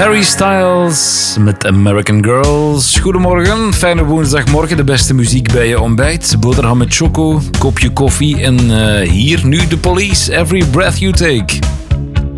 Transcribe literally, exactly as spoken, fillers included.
Harry Styles met American Girls. Goedemorgen, fijne woensdagmorgen. De beste muziek bij je ontbijt. Boterham met choco, kopje koffie en uh, hier nu de Police, Every Breath You Take.